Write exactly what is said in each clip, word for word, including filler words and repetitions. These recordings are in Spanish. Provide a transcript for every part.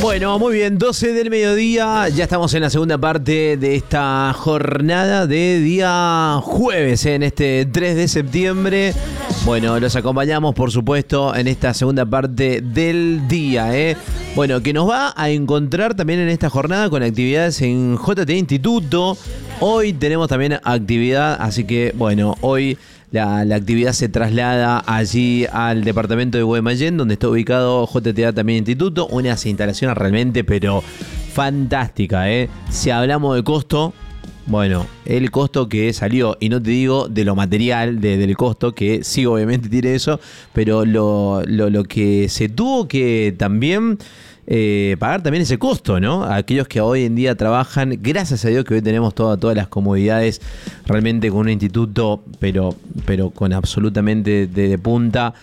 Bueno, muy bien, doce del mediodía, ya estamos en la segunda parte de esta jornada de día jueves, ¿eh? En este tres de septiembre. Bueno, los acompañamos, por supuesto, en esta segunda parte del día, ¿eh? Bueno, que nos va a encontrar también en esta jornada con actividades en J T Instituto. Hoy tenemos también actividad, así que, bueno, hoy... La, la actividad se traslada allí al departamento de Guaymallén, donde está ubicado J T A también Instituto. Unas instalaciones realmente, pero fantásticas, ¿eh? Si hablamos de costo, bueno, el costo que salió, y no te digo de lo material, de, del costo, que sí obviamente tiene eso, pero lo, lo, lo que se tuvo que también... Eh, pagar también ese costo, ¿no? A aquellos que hoy en día trabajan, gracias a Dios que hoy tenemos toda, todas las comodidades realmente con un instituto, pero, pero con absolutamente de, de punta,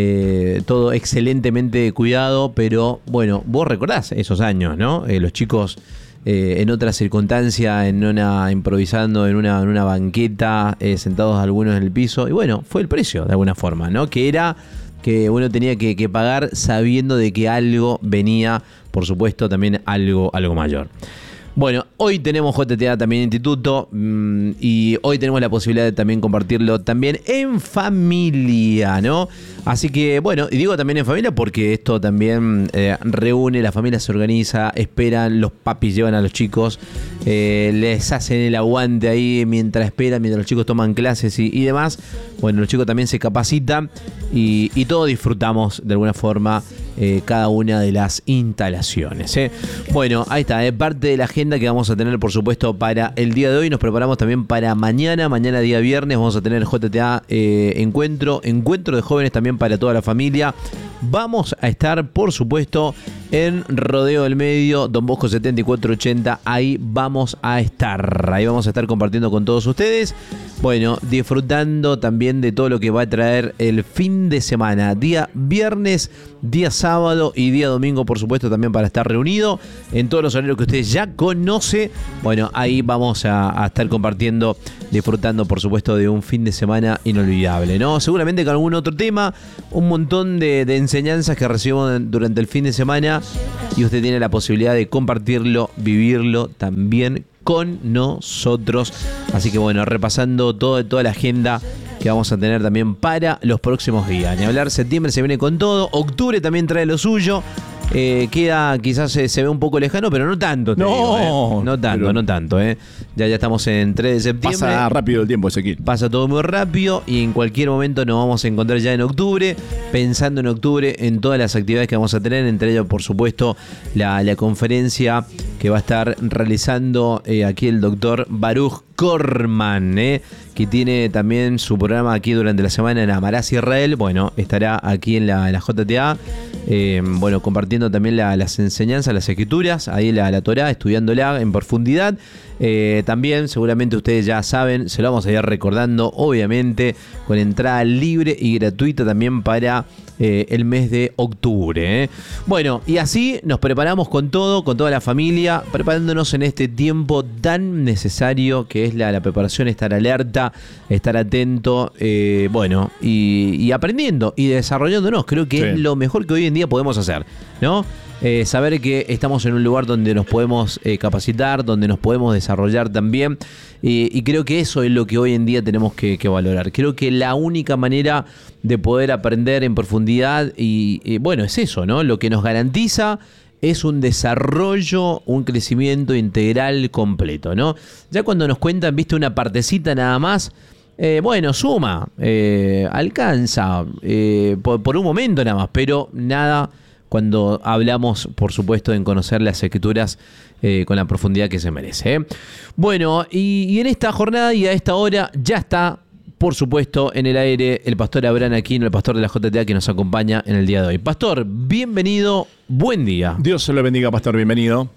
eh, todo excelentemente cuidado, pero bueno, vos recordás esos años, ¿no? Eh, los chicos eh, en otra circunstancia, en una improvisando en una, en una banqueta, eh, sentados algunos en el piso, y bueno, fue el precio de alguna forma, ¿no? Que era... que uno tenía que, que pagar sabiendo de que algo venía, por supuesto, también algo, algo mayor. Bueno, hoy tenemos J T A también Instituto mmm, y hoy tenemos la posibilidad de también compartirlo también en familia, ¿no? Así que, bueno, y digo también en familia porque esto también eh, reúne, la familia se organiza, esperan, los papis llevan a los chicos, eh, les hacen el aguante ahí mientras esperan, mientras los chicos toman clases y, y demás. Bueno, los chicos también se capacitan y, y todos disfrutamos de alguna forma eh, cada una de las instalaciones, ¿eh? Bueno, ahí está, eh, parte de la agenda que vamos a tener, por supuesto, para el día de hoy. Nos preparamos también para mañana, mañana día viernes, vamos a tener J T A eh, encuentro, encuentro de jóvenes también para toda la familia. Vamos a estar, por supuesto, en Rodeo del Medio, Don Bosco setenta y cuatro ochenta. Ahí vamos a estar. Ahí vamos a estar compartiendo con todos ustedes. Bueno, disfrutando también de todo lo que va a traer el fin de semana. Día viernes, día sábado y día domingo, por supuesto, también para estar reunido en todos los horarios que usted ya conoce. Bueno, ahí vamos a, a estar compartiendo, disfrutando, por supuesto, de un fin de semana inolvidable, ¿no? Seguramente con algún otro tema, un montón de, de enseñanzas que recibimos durante el fin de semana y usted tiene la posibilidad de compartirlo, vivirlo también con nosotros. Así que bueno, repasando todo, toda la agenda que vamos a tener también para los próximos días. Ni hablar, septiembre se viene con todo, octubre también trae lo suyo. Eh, queda, quizás se, se ve un poco lejano, pero no tanto, te no, digo, ¿eh? No tanto, pero... no tanto, ¿eh? Ya, ya estamos en tres de septiembre. Pasa rápido el tiempo, Ezequiel. Pasa todo muy rápido y en cualquier momento nos vamos a encontrar ya en octubre, pensando en octubre en todas las actividades que vamos a tener, entre ellas, por supuesto, la, la conferencia que va a estar realizando eh, aquí el doctor Baruch Korman, ¿eh? Que tiene también su programa aquí durante la semana en Amarás Israel. Bueno, estará aquí en la, en la J T A, eh, bueno, compartiendo también la, las enseñanzas, las escrituras, ahí la, la Torá, estudiándola en profundidad. Eh, también, seguramente ustedes ya saben, se lo vamos a ir recordando, obviamente, con entrada libre y gratuita también para eh, el mes de octubre, ¿eh? Bueno, y así nos preparamos con todo, con toda la familia, preparándonos en este tiempo tan necesario que es la, la preparación, estar alerta, estar atento, eh, bueno, y, y aprendiendo y desarrollándonos. Creo que sí, es lo mejor que hoy en día podemos hacer, ¿no? Eh, saber que estamos en un lugar donde nos podemos eh, capacitar, donde nos podemos desarrollar también, y, y creo que eso es lo que hoy en día tenemos que, que valorar. Creo que la única manera de poder aprender en profundidad y, y bueno, es eso, ¿no? Lo que nos garantiza es un desarrollo, un crecimiento integral completo, ¿no? Ya cuando nos cuentan, viste, una partecita nada más, eh, bueno, suma, eh, alcanza, eh, por, por un momento nada más, pero nada cuando hablamos, por supuesto, en conocer las escrituras eh, con la profundidad que se merece, ¿eh? Bueno, y, y en esta jornada y a esta hora ya está, por supuesto, en el aire el pastor Abraham Aquino, el pastor de la J T A que nos acompaña en el día de hoy. Pastor, bienvenido, buen día. Dios se lo bendiga, pastor, bienvenido.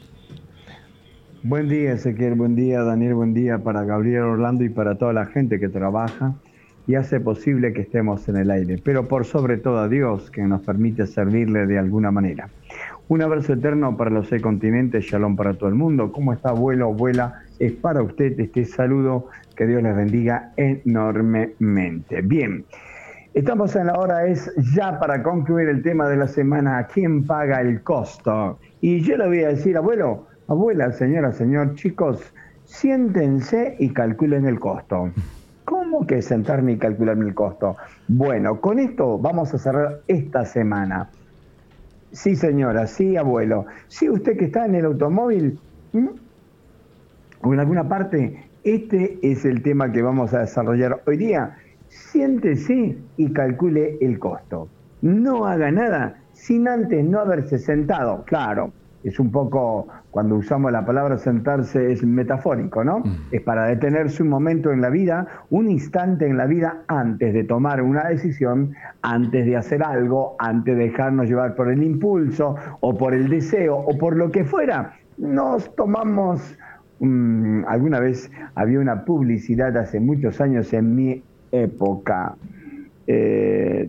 Buen día, Ezequiel, buen día, Daniel, buen día para Gabriel Orlando y para toda la gente que trabaja y hace posible que estemos en el aire, pero por sobre todo a Dios que nos permite servirle de alguna manera. Un abrazo eterno para los seis continentes, shalom para todo el mundo. ¿Cómo está, abuelo, abuela? Es para usted este saludo, que Dios les bendiga enormemente. Bien, Estamos en la hora es ya para concluir el tema de la semana, ¿quién paga el costo? Y yo le voy a decir, abuelo, abuela, señora, señor, chicos, siéntense y calculen el costo. ¿Cómo que sentarme y calcularme el costo? Bueno, con esto vamos a cerrar esta semana. Sí, señora, sí, abuelo. Sí, usted que está en el automóvil, ¿m? o en alguna parte, este es el tema que vamos a desarrollar hoy día. Siéntese y calcule el costo. No haga nada sin antes no haberse sentado. Claro, es un poco, cuando usamos la palabra sentarse es metafórico, ¿no? Mm. Es para detenerse un momento en la vida, un instante en la vida antes de tomar una decisión, antes de hacer algo, antes de dejarnos llevar por el impulso o por el deseo o por lo que fuera. Nos tomamos, um, alguna vez había una publicidad hace muchos años en mi época, eh,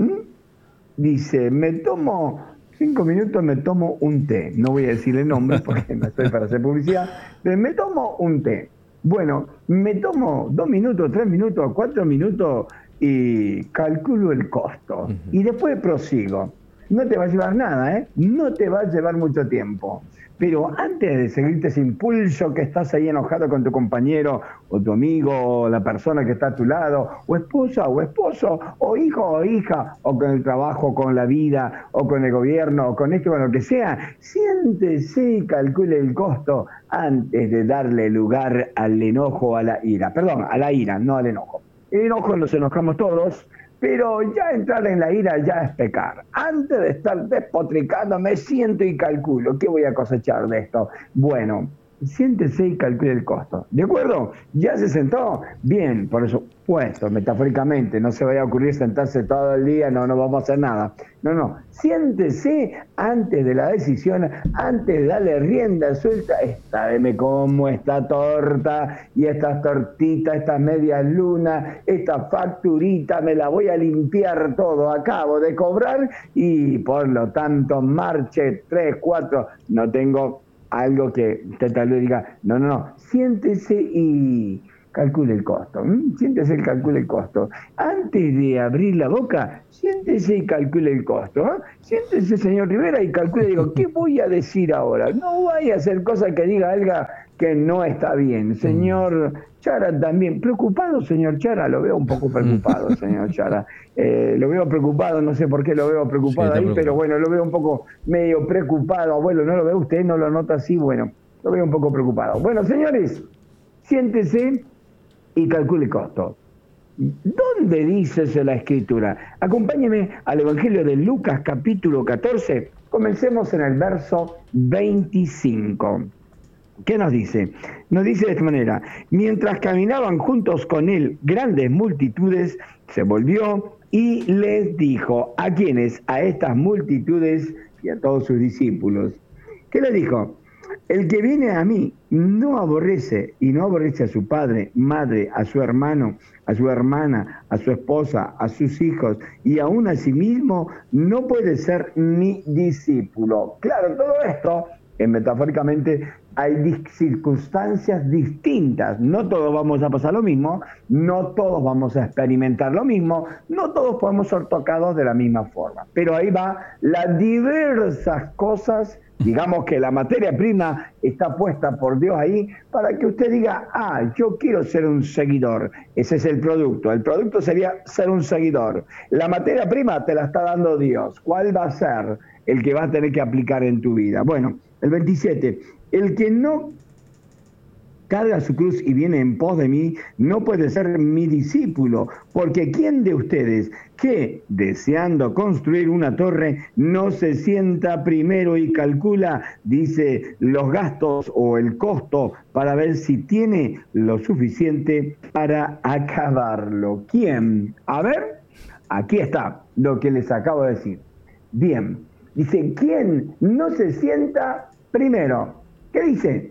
dice, me tomo cinco minutos, me tomo un té, no voy a decirle nombre porque no estoy para hacer publicidad, pero me tomo un té. Bueno, me tomo dos minutos, tres minutos, cuatro minutos y calculo el costo, uh-huh. y después prosigo. No te va a llevar nada, ¿eh? No te va a llevar mucho tiempo. Pero antes de seguirte ese impulso que estás ahí enojado con tu compañero, o tu amigo, o la persona que está a tu lado, o esposa, o esposo, o hijo, o hija, o con el trabajo, con la vida, o con el gobierno, o con esto, con lo que sea, siéntese y calcule el costo antes de darle lugar al enojo o a la ira. Perdón, a la ira, no al enojo. El enojo nos enojamos todos, pero ya entrar en la ira ya es pecar. Antes de estar despotricando, me siento y calculo. ¿Qué voy a cosechar de esto? Bueno, siéntese y calcule el costo. ¿De acuerdo? ¿Ya se sentó? Bien, por eso, puesto, metafóricamente, no se vaya a ocurrir sentarse todo el día, no, no vamos a hacer nada. No, no, siéntese antes de la decisión, antes de darle rienda suelta. Esta vez me como esta torta y estas tortitas, estas medias lunas, esta facturita, me la voy a limpiar todo, acabo de cobrar y por lo tanto marche tres, cuatro, no tengo algo que usted tal vez diga, no, no, no, siéntese y calcule el costo, ¿m? Siéntese y calcule el costo. Antes de abrir la boca, siéntese y calcule el costo, ¿eh? Siéntese, señor Rivera, y calcule, digo, ¿qué voy a decir ahora? No vaya a hacer cosas que diga algo que no está bien. Señor Chara también, preocupado, señor Chara, lo veo un poco preocupado, señor Chara. Eh, lo veo preocupado, no sé por qué lo veo preocupado sí, ahí, pero bueno, lo veo un poco medio preocupado. Abuelo, ¿no lo ve usted? ¿No lo nota así? Bueno, lo veo un poco preocupado. Bueno, señores, siéntese y calcule el costo. ¿Dónde dice eso la Escritura? Acompáñeme al Evangelio de Lucas, capítulo catorce. Comencemos en el verso veinticinco. ¿Qué nos dice? Nos dice de esta manera: mientras caminaban juntos con él grandes multitudes, se volvió y les dijo, ¿a quiénes? A estas multitudes y a todos sus discípulos. ¿Qué les dijo? El que viene a mí no aborrece y no aborrece a su padre, madre, a su hermano, a su hermana, a su esposa, a sus hijos y aún a sí mismo, no puede ser mi discípulo. Claro, todo esto, eh, metafóricamente, hay circunstancias distintas. No todos vamos a pasar lo mismo, no todos vamos a experimentar lo mismo, no todos podemos ser tocados de la misma forma. Pero ahí va las diversas cosas. Digamos que la materia prima está puesta por Dios ahí para que usted diga, ah, yo quiero ser un seguidor. Ese es el producto. El producto sería ser un seguidor. La materia prima te la está dando Dios. ¿Cuál va a ser el que vas a tener que aplicar en tu vida? Bueno, el veintisiete. El que no carga su cruz y viene en pos de mí, no puede ser mi discípulo, porque ¿quién de ustedes que, deseando construir una torre, no se sienta primero y calcula, dice, los gastos o el costo para ver si tiene lo suficiente para acabarlo? ¿Quién? A ver, aquí está lo que les acabo de decir. Bien, dice, ¿quién no se sienta primero? ¿Qué dice?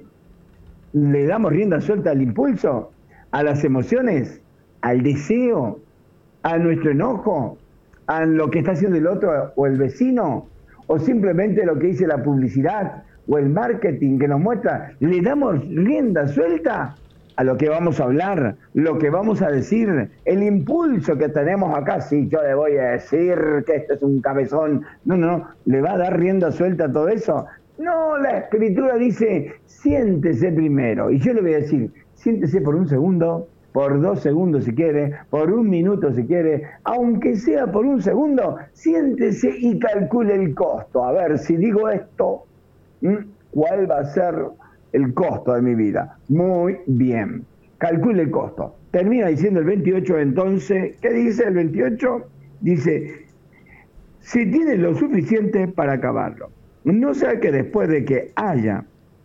¿Le damos rienda suelta al impulso, a las emociones, al deseo, a nuestro enojo, a lo que está haciendo el otro o el vecino, o simplemente lo que dice la publicidad o el marketing que nos muestra? ¿Le damos rienda suelta? a lo que vamos a hablar, lo que vamos a decir, el impulso que tenemos acá. Sí, yo le voy a decir que este es un cabezón. No, no, no, ¿le va a dar rienda suelta a todo eso? No, la Escritura dice, siéntese primero. Y yo le voy a decir, siéntese por un segundo, por dos segundos si quiere, por un minuto si quiere, aunque sea por un segundo, siéntese y calcule el costo. A ver, si digo esto, ¿cuál va a ser el costo de mi vida? Muy bien, calcule el costo. Termina diciendo el veintiocho entonces, ¿qué dice el veintiocho? Dice, si tienes lo suficiente para acabarlo. No sea que después de que haya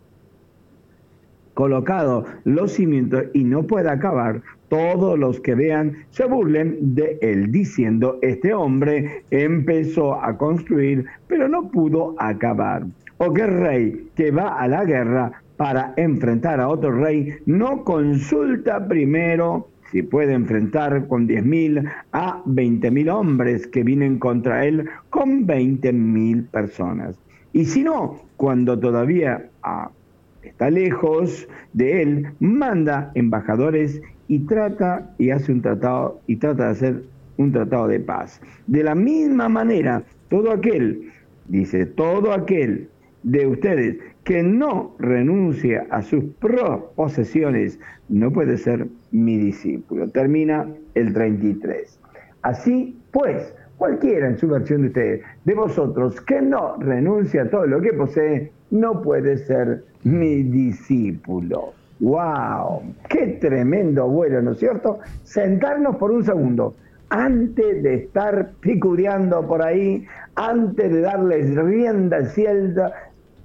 colocado los cimientos y no pueda acabar, todos los que vean se burlen de él, diciendo, este hombre empezó a construir, pero no pudo acabar. O que rey que va a la guerra para enfrentar a otro rey, no consulta primero si puede enfrentar con diez mil a veinte mil hombres que vienen contra él con veinte mil personas. Y si no, cuando todavía ah, está lejos de él, manda embajadores y trata y hace un tratado y trata de hacer un tratado de paz. De la misma manera, todo aquel, dice, todo aquel de ustedes que no renuncia a sus posesiones no puede ser mi discípulo. Termina el treinta y tres. Así pues, cualquiera en su versión de ustedes, de vosotros que no renuncia a todo lo que posee, no puede ser mi discípulo. ¡Wow! ¡Qué tremendo vuelo!, ¿no es cierto? Sentarnos por un segundo, antes de estar picureando por ahí, antes de darles rienda suelta,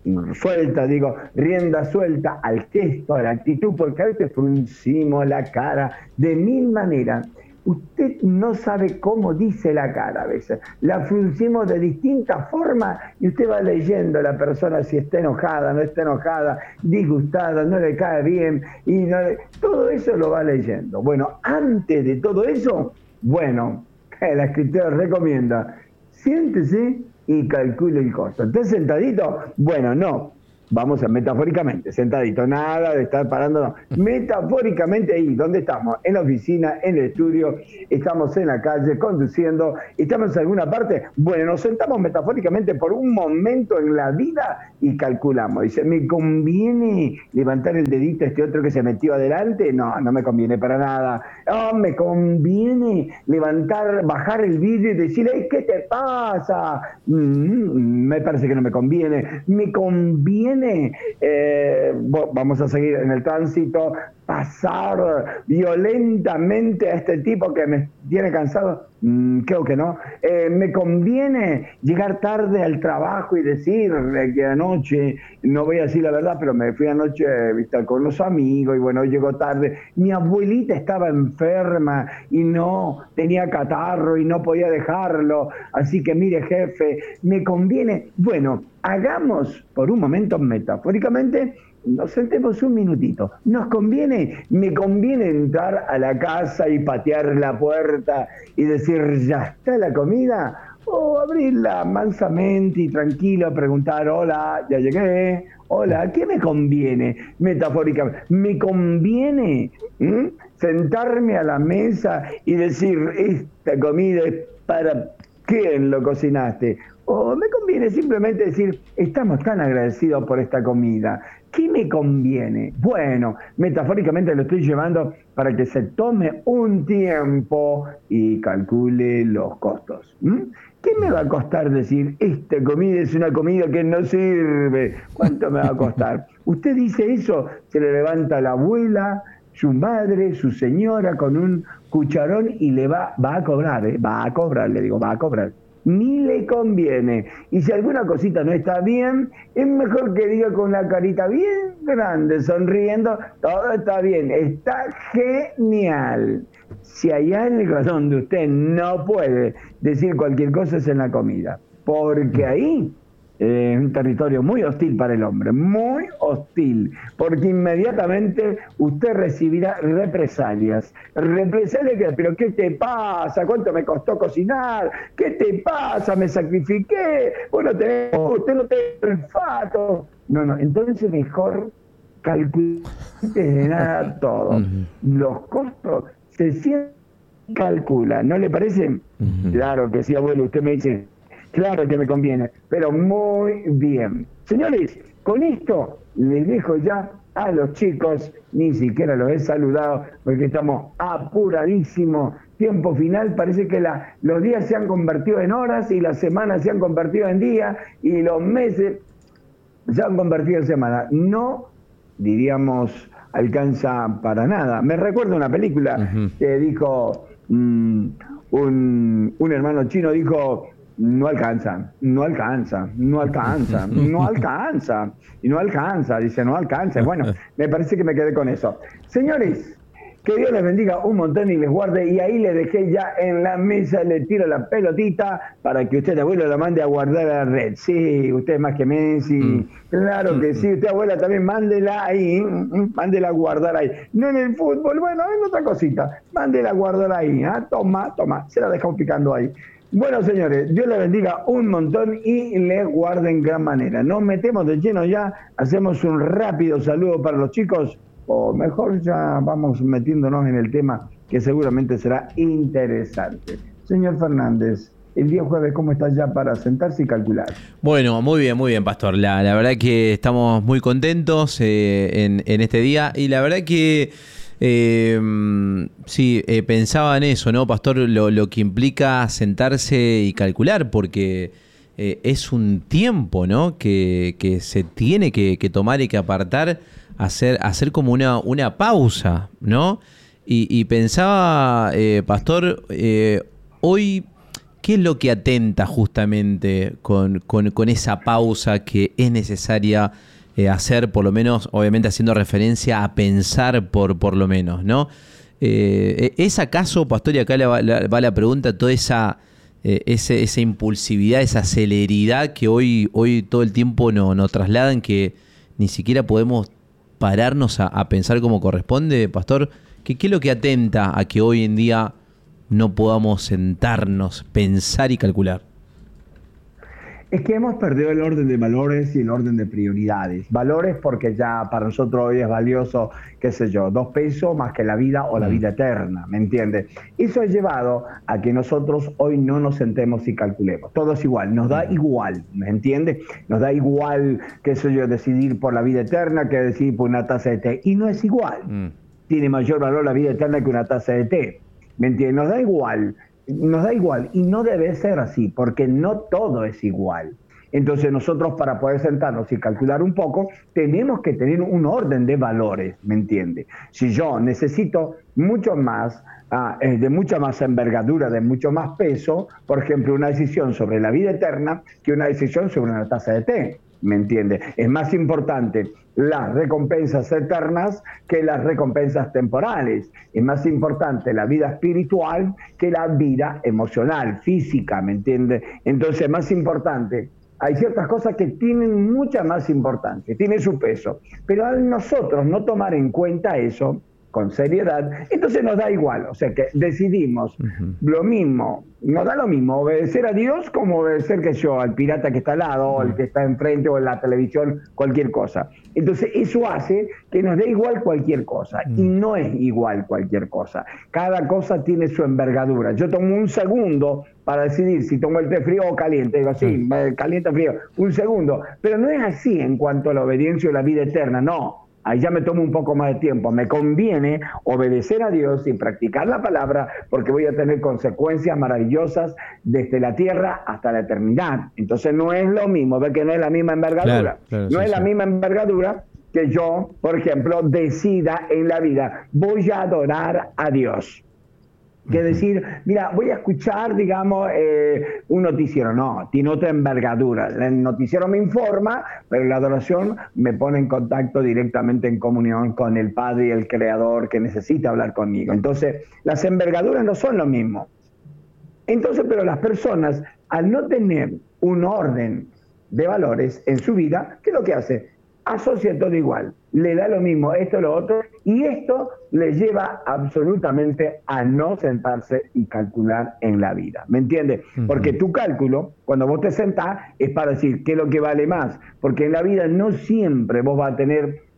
suelta, digo, rienda suelta al gesto, a la actitud, porque a veces fruncimos la cara de mil maneras. Usted no sabe cómo dice la cara a veces. La fruncimos de distintas formas y usted va leyendo a la persona si está enojada, no está enojada, disgustada, no le cae bien. Y no le... todo eso lo va leyendo. Bueno, antes de todo eso, bueno, la Escritura recomienda, siéntese y calcule el costo. ¿Está sentadito? Bueno, no. Vamos a metafóricamente, sentadito, nada de estar parando, no. Metafóricamente ahí, ¿dónde estamos? En la oficina, en el estudio, estamos en la calle, conduciendo, estamos en alguna parte. Bueno, nos sentamos metafóricamente por un momento en la vida y calculamos. Dice, ¿me conviene levantar el dedito a este otro que se metió adelante? No, no me conviene para nada. No, me conviene levantar, bajar el vidrio y decirle, ¿qué te pasa? Mm, me parece que no me conviene. Me conviene Eh, vamos a seguir en el tránsito, pasar violentamente a este tipo que me tiene cansado, mm, creo que no. Eh, me conviene llegar tarde al trabajo y decir que anoche, no voy a decir la verdad, pero me fui anoche ¿viste? Con los amigos y bueno, llegó tarde. Mi abuelita estaba enferma y no tenía catarro y no podía dejarlo, así que mire jefe, me conviene, bueno, hagamos por un momento metafóricamente, nos sentemos un minutito. ¿Nos conviene? ¿Me conviene entrar a la casa y patear la puerta y decir, ya está la comida? O abrirla mansamente y tranquilo, preguntar, hola, ya llegué, hola, ¿qué me conviene? Metafóricamente, ¿me conviene ¿Mm? sentarme a la mesa y decir, esta comida es para quién lo cocinaste? O me conviene simplemente decir, estamos tan agradecidos por esta comida. ¿Qué me conviene? Bueno, metafóricamente lo estoy llevando para que se tome un tiempo y calcule los costos. ¿Mm? ¿Qué me va a costar decir, esta comida es una comida que no sirve? ¿Cuánto me va a costar? Usted dice eso, se le levanta la abuela, su madre, su señora con un cucharón y le va, va a cobrar, ¿eh? va a cobrar, le digo, va a cobrar. Ni le conviene. Y si alguna cosita no está bien, es mejor que diga con la carita bien grande, sonriendo, todo está bien, está genial. Si hay algo donde usted no puede decir cualquier cosa es en la comida, porque ahí es un territorio muy hostil para el hombre, muy hostil, porque inmediatamente usted recibirá represalias. Represalias que, pero ¿qué te pasa? ¿Cuánto me costó cocinar? ¿Qué te pasa? Me sacrifiqué. Bueno, usted no tiene olfato. No, no, entonces mejor calculantes de nada todo. Uh-huh. Los costos se sienten calculan, ¿no le parece? Uh-huh. Claro que sí, abuelo, usted me dice, claro que me conviene, pero muy bien. Señores, con esto les dejo ya a los chicos, ni siquiera los he saludado porque estamos apuradísimos. Tiempo final, parece que la, los días se han convertido en horas y las semanas se han convertido en días y los meses se han convertido en semanas. No, diríamos, alcanza para nada. Me recuerdo una película uh-huh. que dijo, mmm, un, un hermano chino dijo, no alcanza, no alcanza, no alcanza, no alcanza, y no alcanza, dice, no alcanza. Bueno, me parece que me quedé con eso. Señores, que Dios les bendiga un montón y les guarde, y ahí les dejé ya en la mesa, le tiro la pelotita para que usted, abuelo, la mande a guardar a la red. Sí, usted es más que Messi, mm. claro que sí, usted, abuela, también mándela ahí, mándela a guardar ahí. No en el fútbol, bueno, en otra cosita, mándela a guardar ahí, ¿eh? toma, toma, se la dejamos picando ahí. Bueno, señores, Dios les bendiga un montón y les guarde en gran manera. Nos metemos de lleno ya, hacemos un rápido saludo para los chicos, o mejor ya vamos metiéndonos en el tema que seguramente será interesante. Señor Fernández, el día jueves, ¿cómo está ya para sentarse y calcular? Bueno, muy bien, muy bien, Pastor. La, la verdad que estamos muy contentos eh, en, en este día, y la verdad que Eh, sí, eh, pensaba en eso, ¿no, Pastor? Lo, lo que implica sentarse y calcular, porque eh, es un tiempo, ¿no? Que, que se tiene que, que tomar y que apartar, hacer, hacer como una, una pausa, ¿no? Y, y pensaba, eh, Pastor, eh, hoy, ¿qué es lo que atenta justamente con, con, con esa pausa que es necesaria Eh, hacer, por lo menos, obviamente haciendo referencia a pensar por, por lo menos, ¿no? Eh, ¿Es acaso, Pastor, y acá va la, va la pregunta, toda esa, eh, ese, esa impulsividad, esa celeridad que hoy, hoy todo el tiempo nos no trasladan, que ni siquiera podemos pararnos a, a pensar como corresponde, Pastor? ¿Qué, ¿Qué es lo que atenta a que hoy en día no podamos sentarnos, pensar y calcular? Es que hemos perdido el orden de valores y el orden de prioridades. Valores porque ya para nosotros hoy es valioso, qué sé yo, dos pesos más que la vida o la vida eterna, ¿me entiendes? Eso ha llevado a que nosotros hoy no nos sentemos y calculemos. Todo es igual, nos da igual, ¿me entiendes? Nos da igual, qué sé yo, decidir por la vida eterna que decidir por una taza de té. Y no es igual. Mm. Tiene mayor valor la vida eterna que una taza de té, ¿me entiendes? Nos da igual. Nos da igual, y no debe ser así, porque no todo es igual. Entonces nosotros, para poder sentarnos y calcular un poco, tenemos que tener un orden de valores, ¿me entiende? Si yo necesito mucho más, ah, de mucha más envergadura, de mucho más peso, por ejemplo, una decisión sobre la vida eterna que una decisión sobre una taza de té, ¿me entiende? Es más importante las recompensas eternas que las recompensas temporales. Es más importante la vida espiritual que la vida emocional, física, ¿me entiende? Entonces es más importante. Hay ciertas cosas que tienen mucha más importancia, tienen su peso, pero al nosotros no tomar en cuenta eso con seriedad, entonces nos da igual, o sea que decidimos uh-huh. lo mismo, nos da lo mismo obedecer a Dios como obedecer, que yo, al pirata que está al lado, uh-huh. o al que está enfrente, o en la televisión, cualquier cosa. Entonces eso hace que nos dé igual cualquier cosa, uh-huh. y no es igual cualquier cosa. Cada cosa tiene su envergadura. Yo tomo un segundo para decidir si tomo el té frío o caliente. Digo, sí, uh-huh. caliente o frío, un segundo. Pero no es así en cuanto a la obediencia o la vida eterna, no. Ahí ya me tomo un poco más de tiempo. Me conviene obedecer a Dios y practicar la palabra, porque voy a tener consecuencias maravillosas desde la tierra hasta la eternidad. Entonces no es lo mismo, ve que no es la misma envergadura. Claro, claro, no sí, es la sí. misma envergadura que yo, por ejemplo, decida en la vida, voy a adorar a Dios. Que decir, mira, voy a escuchar, digamos, eh, un noticiero. No, tiene otra envergadura. El noticiero me informa, pero la adoración me pone en contacto directamente, en comunión con el Padre y el Creador, que necesita hablar conmigo. Entonces, las envergaduras no son lo mismo. Entonces, pero las personas, al no tener un orden de valores en su vida, ¿qué es lo que hace? Asocia todo igual, le da lo mismo esto, lo otro, y esto le lleva absolutamente a no sentarse y calcular en la vida, ¿me entiendes? Uh-huh. Porque tu cálculo, cuando vos te sentás, es para decir qué es lo que vale más, porque en la vida no siempre vos vas a tener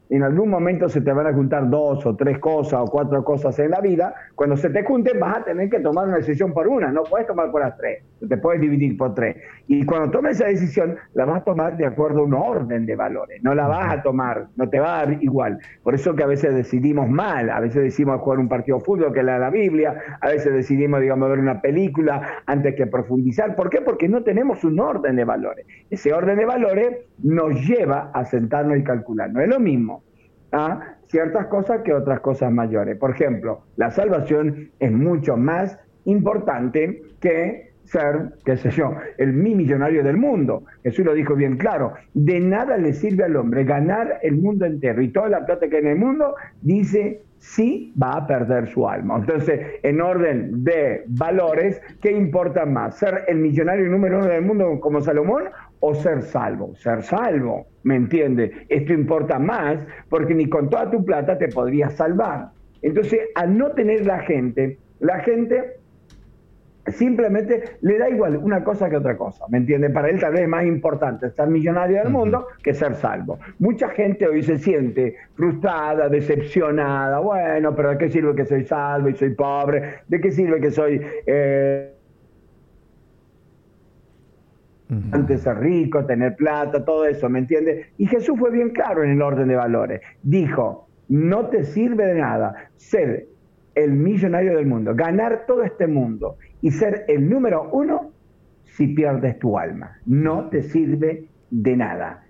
en algún momento se te van a juntar dos o tres cosas o cuatro cosas en la vida. Cuando se te junten vas a tener que tomar una decisión por una, no puedes tomar por las tres, te puedes dividir por tres. Y cuando tomes esa decisión la vas a tomar de acuerdo a un orden de valores, no la vas a tomar, no te va a dar igual. Por eso que a veces decidimos mal, a veces decidimos jugar un partido de fútbol que leer la Biblia, a veces decidimos, digamos, ver una película antes que profundizar. ¿Por qué? Porque no tenemos un orden de valores. Ese orden de valores nos lleva a sentarnos y calcular. No es lo mismo a ciertas cosas que otras cosas mayores. Por ejemplo, la salvación es mucho más importante que ser, qué sé yo, el mi millonario del mundo. Jesús lo dijo bien claro, de nada le sirve al hombre ganar el mundo entero y toda la plata que hay en el mundo, dice, sí va a perder su alma. Entonces, en orden de valores, ¿qué importa más? ¿Ser el millonario número uno del mundo como Salomón o ser salvo? Ser salvo, ¿me entiende? Esto importa más porque ni con toda tu plata te podrías salvar. Entonces, al no tener la gente, la gente simplemente le da igual una cosa que otra cosa, ¿me entiende? Para él tal vez es más importante ser millonario del mundo que ser salvo. Mucha gente hoy se siente frustrada, decepcionada. Bueno, pero ¿de qué sirve que soy salvo y soy pobre? ¿De qué sirve que soy eh, uh-huh. antes ser rico, tener plata, todo eso, ¿me entiende? Y Jesús fue bien claro en el orden de valores. Dijo, no te sirve de nada ser el millonario del mundo, ganar todo este mundo y ser el número uno si pierdes tu alma. No te sirve de nada.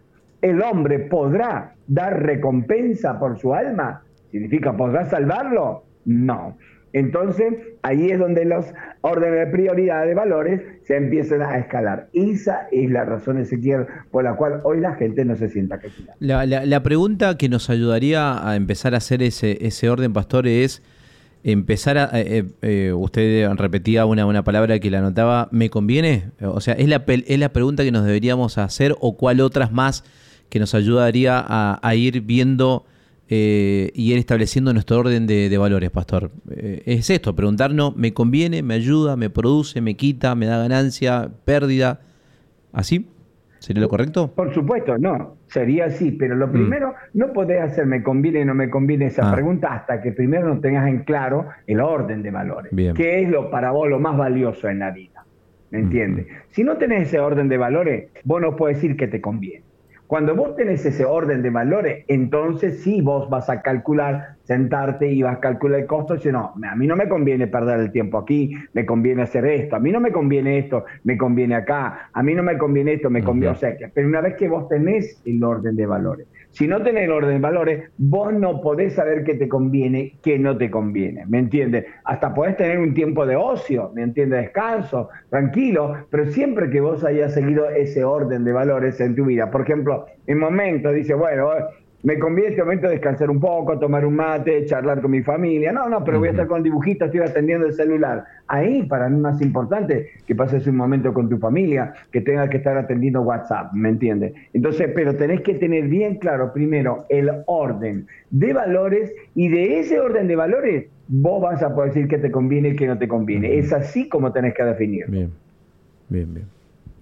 ¿El hombre podrá dar recompensa por su alma? ¿Significa podrá salvarlo? No. Entonces, ahí es donde los órdenes de prioridad de valores se empiezan a escalar. Esa es la razón, Ezequiel, por la cual hoy la gente no se sienta calculada. La, la, la pregunta que nos ayudaría a empezar a hacer ese, ese orden, pastor, es empezar a... Eh, eh, usted repetía una, una palabra que la anotaba, ¿me conviene? O sea, ¿es la, es la pregunta que nos deberíamos hacer o cuál otras más que nos ayudaría a, a ir viendo eh, y ir estableciendo nuestro orden de, de valores, pastor? Eh, es esto, preguntarnos, ¿me conviene? ¿Me ayuda? ¿Me produce? ¿Me quita? ¿Me da ganancia? ¿Pérdida? ¿Así? ¿Sería lo correcto? Por supuesto, no. Sería así, pero lo primero, mm. no podés hacer me conviene o no me conviene esa ah. pregunta hasta que primero no tengas en claro el orden de valores. Bien. ¿Qué es lo para vos lo más valioso en la vida? ¿Me entiendes? Mm. Si no tenés ese orden de valores, vos no podés decir que te conviene. Cuando vos tenés ese orden de valores, entonces sí vos vas a calcular, sentarte y vas a calcular el costo y decir, no, a mí no me conviene perder el tiempo aquí, me conviene hacer esto, a mí no me conviene esto, me conviene acá, a mí no me conviene esto, me conviene, uh-huh. o sea, que, pero una vez que vos tenés el orden de valores, si no tenés el orden de valores, vos no podés saber qué te conviene, qué no te conviene, ¿me entiendes? Hasta podés tener un tiempo de ocio, ¿me entiendes? Descanso, tranquilo, pero siempre que vos hayas seguido ese orden de valores en tu vida, por ejemplo, en momentos dice, bueno, me conviene este momento descansar un poco, tomar un mate, charlar con mi familia. No, no, pero voy a estar con dibujitos, estoy atendiendo el celular. Ahí, para mí, más importante que pases un momento con tu familia, que tengas que estar atendiendo WhatsApp, ¿me entiendes? Entonces, pero tenés que tener bien claro, primero, el orden de valores, y de ese orden de valores, vos vas a poder decir qué te conviene y qué no te conviene. Uh-huh. Es así como tenés que definir. Bien, bien, bien.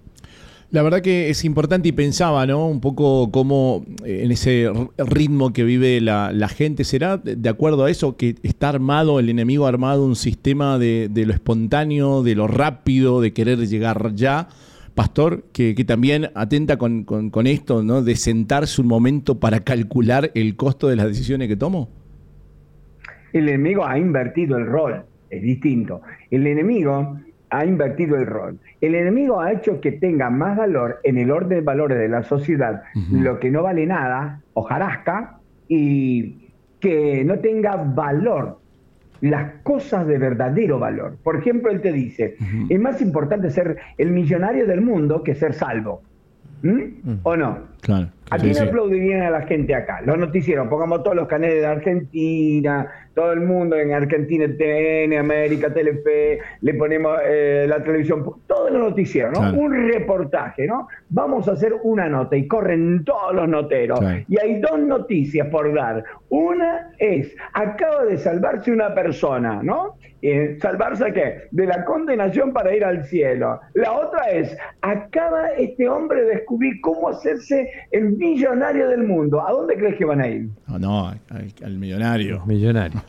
La verdad que es importante y pensaba, ¿no? Un poco cómo en ese ritmo que vive la, la gente, ¿será de acuerdo a eso que está armado, el enemigo ha armado un sistema de, de lo espontáneo, de lo rápido, de querer llegar ya? Pastor, que, que también atenta con, con, con esto, ¿no? De sentarse un momento para calcular el costo de las decisiones que tomo. El enemigo ha invertido el rol, es distinto. El enemigo ha invertido el rol. El enemigo ha hecho que tenga más valor en el orden de valores de la sociedad, uh-huh. lo que no vale nada, hojarasca, y que no tenga valor, las cosas de verdadero valor. Por ejemplo, él te dice, uh-huh. es más importante ser el millonario del mundo que ser salvo. ¿Mm? Uh-huh. ¿O no? Claro. ¿A quién sí, aplaudirían sí. a la gente acá? Los noticieros, pongamos todos los canales de Argentina, todo el mundo en Argentina, T V N, América, Telefe, le ponemos eh, la televisión, todos los noticieros, ¿no? Claro. Un reportaje, ¿no? Vamos a hacer una nota y corren todos los noteros. Claro. Y hay dos noticias por dar. Una es, acaba de salvarse una persona, ¿no? Eh, ¿Salvarse qué? De la condenación para ir al cielo. La otra es, acaba este hombre de descubrir cómo hacerse el millonarios del mundo, ¿a dónde crees que van a ir? No, no, al, al millonario. Millonario.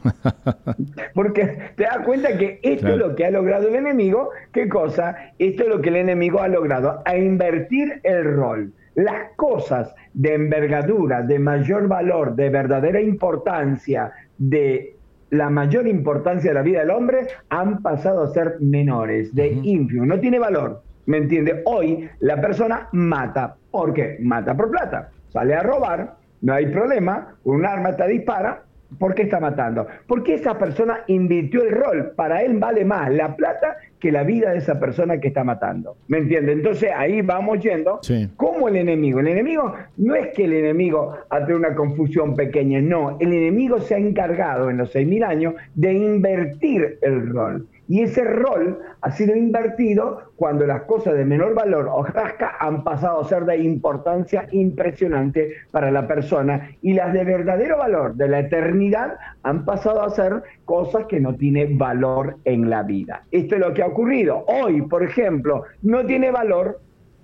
Porque te das cuenta que esto claro. es lo que ha logrado el enemigo. ¿Qué cosa? Esto es lo que el enemigo ha logrado, a invertir el rol. Las cosas de envergadura, de mayor valor, de verdadera importancia, de la mayor importancia de la vida del hombre, han pasado a ser menores, de uh-huh. ínfimo. No tiene valor, ¿me entiendes? Hoy la persona mata. ¿Por qué? Mata por plata. Sale a robar, no hay problema, con un arma te dispara. ¿Por qué está matando? Porque esa persona invirtió el rol. Para él vale más la plata que la vida de esa persona que está matando. ¿Me entiendes? Entonces ahí vamos yendo. Sí. ¿Cómo el enemigo? El enemigo no es que el enemigo hace una confusión pequeña, no. El enemigo se ha encargado en los seis mil años de invertir el rol. Y ese rol ha sido invertido cuando las cosas de menor valor o rasca han pasado a ser de importancia impresionante para la persona, y las de verdadero valor, de la eternidad, han pasado a ser cosas que no tienen valor en la vida. Esto es lo que ha ocurrido. Hoy, por ejemplo, no tiene valor,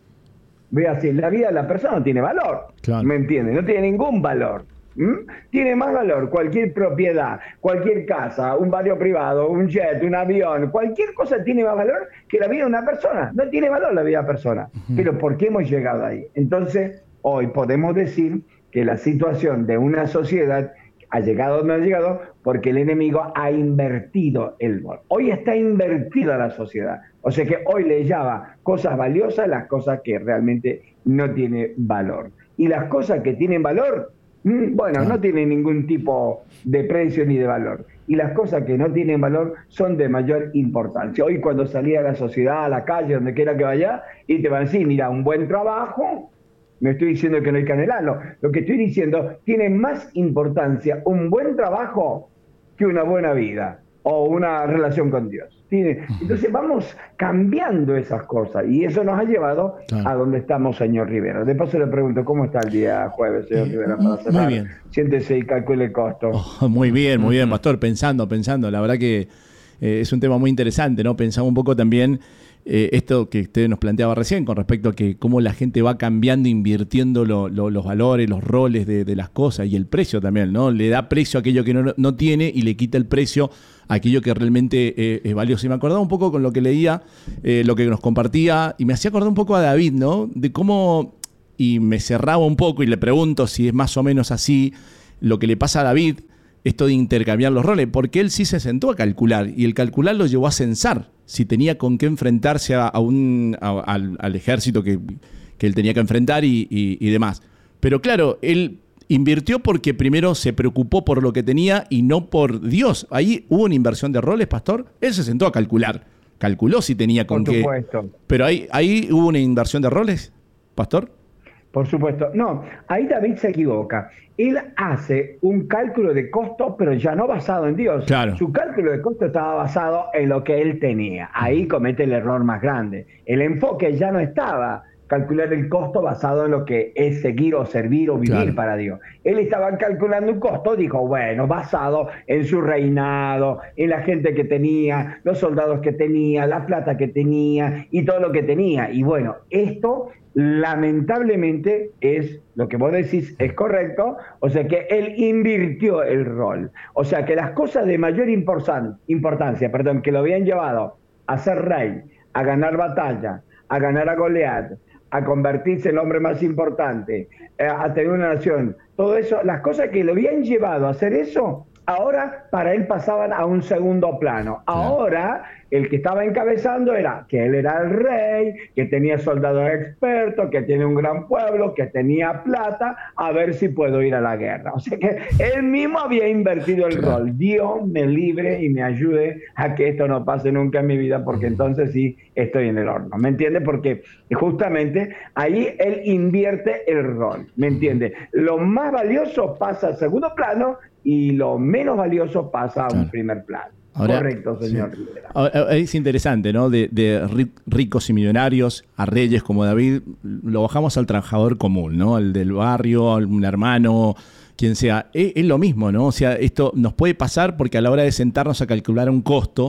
voy a decir, la vida de la persona no tiene valor, claro. ¿Me entiendes? No tiene ningún valor. ¿Mm? Tiene más valor cualquier propiedad, cualquier casa, un barrio privado, un jet, un avión, cualquier cosa tiene más valor que la vida de una persona. No tiene valor la vida de una persona. Uh-huh. Pero ¿por qué hemos llegado ahí? Entonces, hoy podemos decir que la situación de una sociedad ha llegado donde ha llegado porque el enemigo ha invertido el valor. Hoy está invertida la sociedad. O sea que hoy le llama cosas valiosas las cosas que realmente no tienen valor. Y las cosas que tienen valor, bueno, no tienen ningún tipo de precio ni de valor. Y las cosas que no tienen valor son de mayor importancia. Hoy cuando salí a la sociedad, a la calle, donde quiera que vaya, y te van a decir, mira, un buen trabajo, no estoy diciendo que no hay que anhelarlo, lo que estoy diciendo, tiene más importancia un buen trabajo que una buena vida o una relación con Dios. ¿Tiene? Entonces vamos cambiando esas cosas y eso nos ha llevado claro. a donde estamos, señor Rivera. De paso le pregunto, ¿cómo está el día jueves, señor eh, Rivera? Para cerrar? Muy bien. Siéntese y calcule el costo. Oh, muy bien, muy bien, pastor. Pensando, pensando. La verdad que eh, es un tema muy interesante, ¿no? Pensaba un poco también eh, esto que usted nos planteaba recién con respecto a que cómo la gente va cambiando, invirtiendo lo, lo, los valores, los roles de, de las cosas y el precio también, ¿no? Le da precio a aquello que no, no tiene y le quita el precio a aquello que realmente eh, es valioso. Y me acordaba un poco con lo que leía, eh, lo que nos compartía, y me hacía acordar un poco a David, ¿no? De cómo, y me cerraba un poco y le pregunto si es más o menos así lo que le pasa a David, esto de intercambiar los roles, porque él sí se sentó a calcular, y el calcular lo llevó a censar si tenía con qué enfrentarse a, a un, a, al, al ejército que, que él tenía que enfrentar y, y, y demás. Pero claro, él invirtió porque primero se preocupó por lo que tenía y no por Dios. Ahí hubo una inversión de roles, pastor. Él se sentó a calcular. Calculó si tenía con qué. Por supuesto. Pero ahí, ahí hubo una inversión de roles, pastor. Por supuesto. No, ahí David se equivoca. Él hace un cálculo de costo, pero ya no basado en Dios. Claro. Su cálculo de costo estaba basado en lo que él tenía. Ahí comete el error más grande. El enfoque ya no estaba calcular el costo basado en lo que es seguir o servir o vivir claro. para Dios. Él estaba calculando un costo, dijo, bueno, basado en su reinado, en la gente que tenía, los soldados que tenía, la plata que tenía y todo lo que tenía. Y bueno, esto lamentablemente es, lo que vos decís es correcto, o sea que él invirtió el rol. O sea que las cosas de mayor importancia, perdón, que lo habían llevado a ser rey, a ganar batalla, a ganar a Goliat, a convertirse en el hombre más importante, a tener una nación, todo eso, las cosas que lo habían llevado a hacer eso, ahora para él pasaban a un segundo plano. Ahora el que estaba encabezando era que él era el rey, que tenía soldados expertos, que tiene un gran pueblo, que tenía plata, a ver si puedo ir a la guerra. O sea que él mismo había invertido el claro. rol. Dios me libre y me ayude a que esto no pase nunca en mi vida, porque entonces sí estoy en el horno. ¿Me entiende? Porque justamente ahí él invierte el rol. ¿Me entiende? Lo más valioso pasa al segundo plano y lo menos valioso pasa a un claro. primer plano. Ahora, correcto, señor sí. Rivera. Ahora, es interesante, ¿no? De, de ricos y millonarios a reyes como David, lo bajamos al trabajador común, ¿no? Al del barrio, al un hermano, quien sea. Es, es lo mismo, ¿no? O sea, esto nos puede pasar porque a la hora de sentarnos a calcular un costo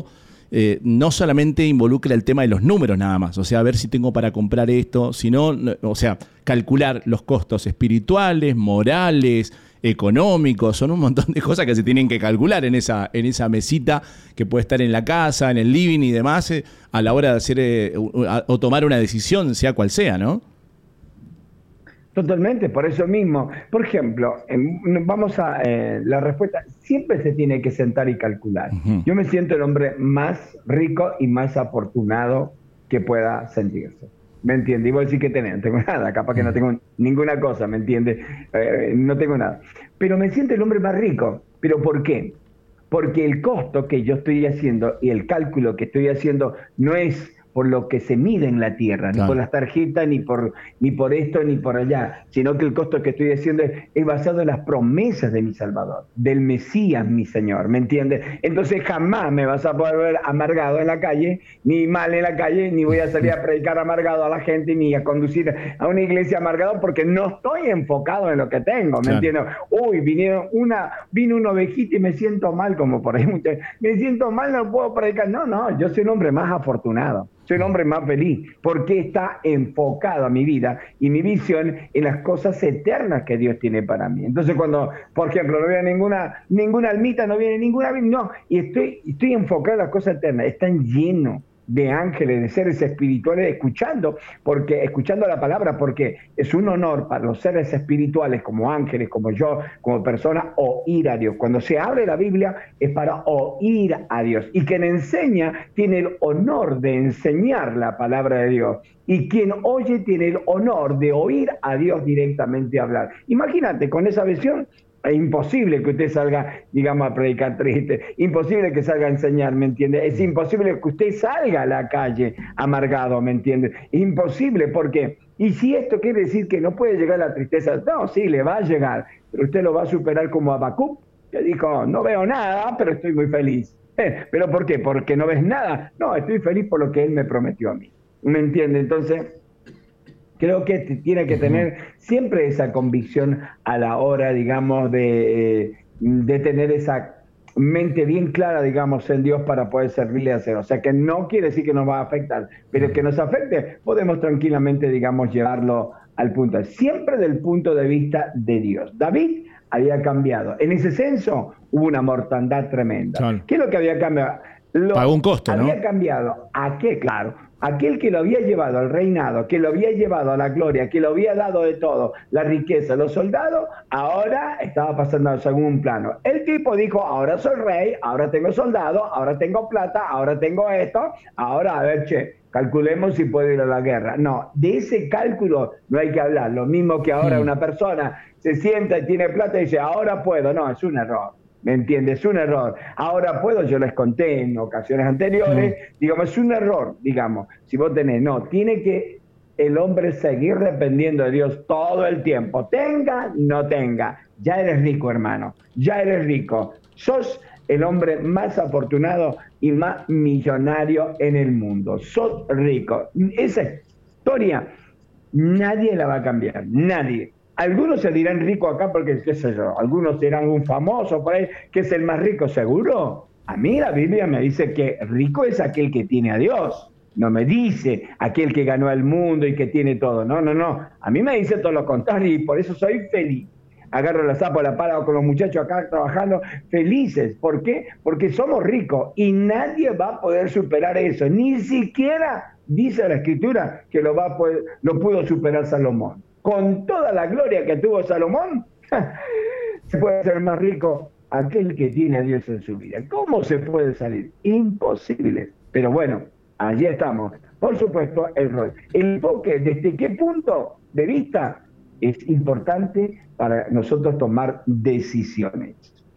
eh, no solamente involucra el tema de los números nada más, o sea, a ver si tengo para comprar esto, sino, o sea, calcular los costos espirituales, morales, económicos, son un montón de cosas que se tienen que calcular en esa, en esa mesita que puede estar en la casa, en el living y demás, eh, a la hora de hacer eh, o tomar una decisión, sea cual sea, ¿no? Totalmente, por eso mismo. Por ejemplo, en, vamos a eh, la respuesta, siempre se tiene que sentar y calcular. Uh-huh. Yo me siento el hombre más rico y más afortunado que pueda sentirse. ¿Me entiendes? Y voy a decir que tenés, no tengo nada, capaz que no tengo ninguna cosa, ¿me entiendes? Eh, no tengo nada. Pero me siento el hombre más rico. ¿Pero por qué? Porque el costo que yo estoy haciendo y el cálculo que estoy haciendo no es por lo que se mide en la tierra, claro, ni por las tarjetas, ni por, ni por esto, ni por allá, sino que el costo que estoy haciendo es, es basado en las promesas de mi Salvador, del Mesías, mi Señor, ¿me entiendes? Entonces jamás me vas a poder ver amargado en la calle, ni mal en la calle, ni voy a salir a predicar amargado a la gente, ni a conducir a una iglesia amargado, porque no estoy enfocado en lo que tengo, ¿me claro. entiendes? Uy, vinieron una, vino una ovejita y me siento mal, como por ahí muchas, me siento mal, no puedo predicar. No, no, yo soy un hombre más afortunado. Soy un hombre más feliz, porque está enfocado a mi vida y mi visión en las cosas eternas que Dios tiene para mí. Entonces cuando, por ejemplo, no veo ninguna, ninguna almita, no viene ninguna, no, y estoy, estoy enfocado en las cosas eternas, están llenos de ángeles, de seres espirituales, escuchando, porque escuchando la palabra, porque es un honor para los seres espirituales, como ángeles, como yo, como persona, oír a Dios. Cuando se abre la Biblia, es para oír a Dios. Y quien enseña tiene el honor de enseñar la palabra de Dios. Y quien oye tiene el honor de oír a Dios directamente hablar. Imagínate, con esa visión, es imposible que usted salga, digamos, a predicar triste, imposible que salga a enseñar, ¿me entiende? Es imposible que usted salga a la calle amargado, ¿me entiende? Es imposible, porque, y si esto quiere decir que no puede llegar la tristeza, no, sí, le va a llegar, pero usted lo va a superar como Habacuc, que dijo, no veo nada, pero estoy muy feliz. Eh, ¿Pero por qué? ¿Porque no ves nada? No, estoy feliz por lo que Él me prometió a mí, ¿me entiende? Entonces, creo que tiene que tener siempre esa convicción a la hora, digamos, de, de tener esa mente bien clara, digamos, en Dios para poder servirle a hacer. O sea, que no quiere decir que nos va a afectar, pero que nos afecte, podemos tranquilamente, digamos, llevarlo al punto. Siempre del punto de vista de Dios. David había cambiado. En ese censo hubo una mortandad tremenda. Claro. ¿Qué es lo que había cambiado? Lo Pagó un costo, había ¿no? Había cambiado. ¿A qué? Claro. Aquel que lo había llevado al reinado, que lo había llevado a la gloria, que lo había dado de todo, la riqueza, los soldados, ahora estaba pasando al segundo plano. El tipo dijo, ahora soy rey, ahora tengo soldados, ahora tengo plata, ahora tengo esto, ahora a ver, che, calculemos si puedo ir a la guerra. No, de ese cálculo no hay que hablar. Lo mismo que ahora una persona se sienta y tiene plata y dice, ahora puedo. No, es un error. ¿Me entiendes? Es un error. Ahora puedo, yo les conté en ocasiones anteriores, sí. digamos, es un error, digamos, si vos tenés, no, tiene que el hombre seguir dependiendo de Dios todo el tiempo, tenga, no tenga, ya eres rico, hermano, ya eres rico, sos el hombre más afortunado y más millonario en el mundo, sos rico. Esa historia nadie la va a cambiar, nadie. Algunos se dirán rico acá porque, qué sé yo, algunos serán un famoso por ahí, que es el más rico, ¿seguro? A mí la Biblia me dice que rico es aquel que tiene a Dios. No me dice aquel que ganó el mundo y que tiene todo. No, no, no. A mí me dice todo lo contrario y por eso soy feliz. Agarro la zapa, la pala con los muchachos acá trabajando, felices. ¿Por qué? Porque somos ricos y nadie va a poder superar eso. Ni siquiera dice la Escritura que lo, va a poder, lo pudo superar Salomón. Con toda la gloria que tuvo Salomón, se puede ser más rico aquel que tiene a Dios en su vida. ¿Cómo se puede salir? Imposible. Pero bueno, allí estamos. Por supuesto, el rol. El enfoque, ¿desde qué punto de vista es importante para nosotros tomar decisiones?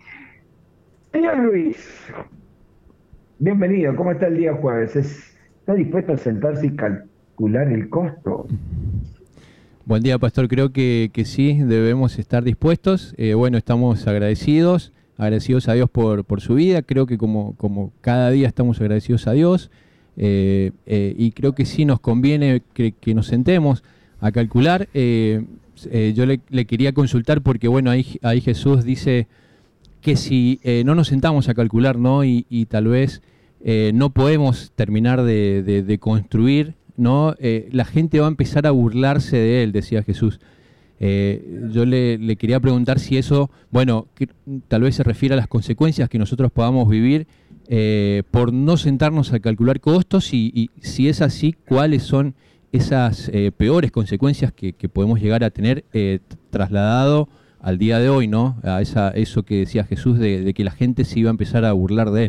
Señor Luis, bienvenido. ¿Cómo está el día jueves? ¿Está dispuesto a sentarse y calcular el costo? Buen día, pastor. Creo que, que sí, debemos estar dispuestos. Eh, bueno, estamos agradecidos, agradecidos a Dios por, por su vida. Creo que como, como cada día estamos agradecidos a Dios. Eh, eh, y creo que sí nos conviene que, que nos sentemos a calcular. Eh, eh, yo le, le quería consultar porque, bueno, ahí, ahí Jesús dice que si eh, no nos sentamos a calcular, ¿no? Y, y tal vez eh, no podemos terminar de, de, de construir, ¿no? Eh, la gente va a empezar a burlarse de él, decía Jesús. Eh, yo le, le quería preguntar si eso, bueno, que, tal vez se refiere a las consecuencias que nosotros podamos vivir eh, por no sentarnos a calcular costos y, y si es así, cuáles son esas eh, peores consecuencias que, que podemos llegar a tener eh, trasladado al día de hoy, ¿no? A esa, eso que decía Jesús de, de que la gente se iba a empezar a burlar de él.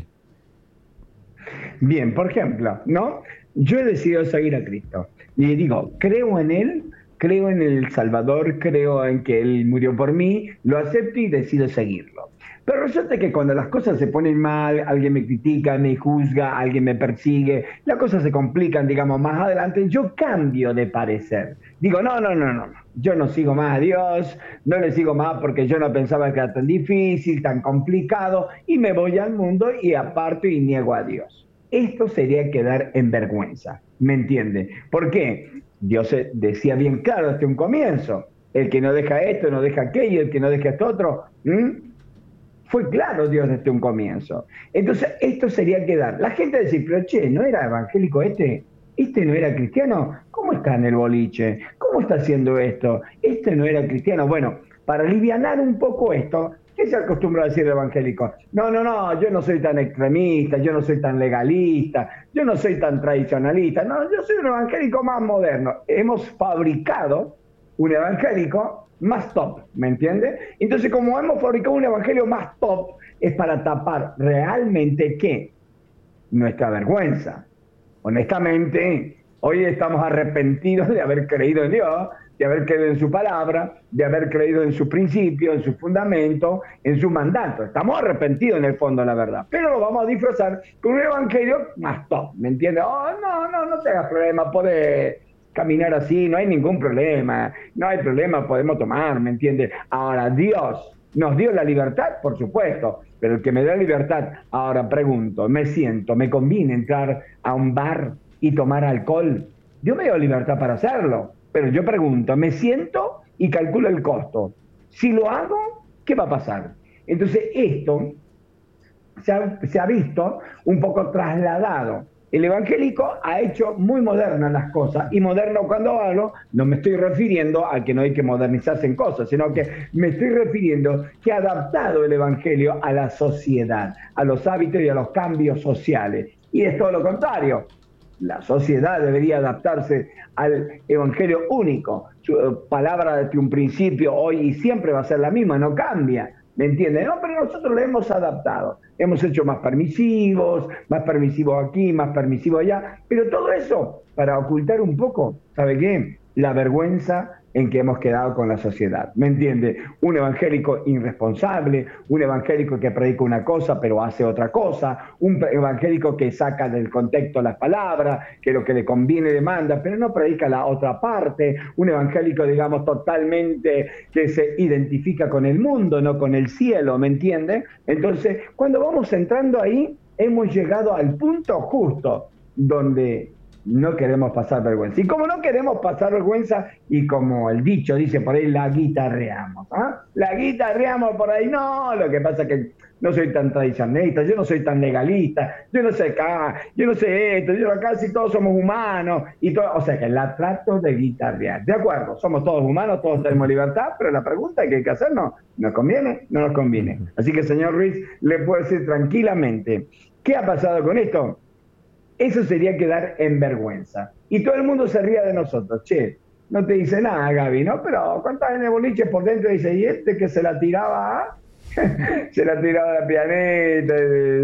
Bien, por ejemplo, ¿no? Yo he decidido seguir a Cristo. Y digo, creo en Él, creo en el Salvador, creo en que Él murió por mí, lo acepto y decido seguirlo. Pero resulta que cuando las cosas se ponen mal, alguien me critica, me juzga, alguien me persigue, las cosas se complican, digamos, más adelante, yo cambio de parecer. Digo, no, no, no, no, yo no sigo más a Dios, no le sigo más porque yo no pensaba que era tan difícil, tan complicado, y me voy al mundo y aparto y niego a Dios. Esto sería quedar en vergüenza, ¿me entiende? ¿Por qué? Dios decía bien claro desde un comienzo, el que no deja esto, no deja aquello, el que no deja esto otro, ¿m? Fue claro Dios desde un comienzo. Entonces, esto sería quedar. La gente dice, pero che, ¿no era evangélico este? ¿Este no era cristiano? ¿Cómo está en el boliche? ¿Cómo está haciendo esto? ¿Este no era cristiano? Bueno, para alivianar un poco esto, ¿qué se acostumbra a decir el evangélico? No, no, no, yo no soy tan extremista, yo no soy tan legalista, yo no soy tan tradicionalista. No, yo soy un evangélico más moderno. Hemos fabricado un evangélico más top, ¿me entiende? Entonces, como hemos fabricado un evangelio más top, es para tapar realmente ¿qué? Nuestra vergüenza. Honestamente, hoy estamos arrepentidos de haber creído en Dios, de haber creído en su palabra, de haber creído en su principio, en su fundamento, en su mandato. Estamos arrepentidos en el fondo, la verdad. Pero lo vamos a disfrazar con un evangelio más top, ¿me entiende? Oh, no, no, no te hagas problema, podés caminar así, no hay ningún problema, no hay problema, podemos tomar, ¿me entiendes? Ahora, Dios nos dio la libertad, por supuesto, pero el que me da libertad, ahora pregunto, me siento, ¿me conviene entrar a un bar y tomar alcohol? Yo me dio libertad para hacerlo, pero yo pregunto, me siento y calculo el costo. Si lo hago, ¿qué va a pasar? Entonces, esto se ha, se ha visto un poco trasladado. El evangélico ha hecho muy modernas las cosas, y moderno cuando hablo no me estoy refiriendo a que no hay que modernizarse en cosas, sino que me estoy refiriendo que ha adaptado el evangelio a la sociedad, a los hábitos y a los cambios sociales. Y es todo lo contrario. La sociedad debería adaptarse al evangelio único. Su palabra desde un principio, hoy y siempre va a ser la misma, no cambia. ¿Me entienden? No, pero nosotros lo hemos adaptado. Hemos hecho más permisivos, más permisivos aquí, más permisivos allá. Pero todo eso para ocultar un poco, ¿sabe qué? La vergüenza en que hemos quedado con la sociedad. ¿Me entiende? Un evangélico irresponsable, un evangélico que predica una cosa pero hace otra cosa, un evangélico que saca del contexto las palabras, que lo que le conviene le manda, pero no predica la otra parte, un evangélico, digamos, totalmente que se identifica con el mundo, no con el cielo, ¿me entiende? Entonces, cuando vamos entrando ahí, hemos llegado al punto justo donde no queremos pasar vergüenza. Y como no queremos pasar vergüenza, y como el dicho dice por ahí, la guitarreamos. ¿Ah? La guitarreamos por ahí. No, lo que pasa es que no soy tan tradicionalista, yo no soy tan legalista, yo no sé acá, yo no sé esto, yo acá si todos somos humanos. Y todo, o sea que la trato de guitarrear. De acuerdo, somos todos humanos, todos tenemos libertad, pero la pregunta que hay que hacernos, ¿nos conviene? No nos conviene. Así que, señor Ruiz, le puedo decir tranquilamente, ¿qué ha pasado con esto? Eso sería quedar en vergüenza. Y todo el mundo se ría de nosotros. Che, no te dice nada, Gaby, ¿no? Pero ¿cuántas en el boliche por dentro dice, y este que se la tiraba, se la tiraba a la pianeta,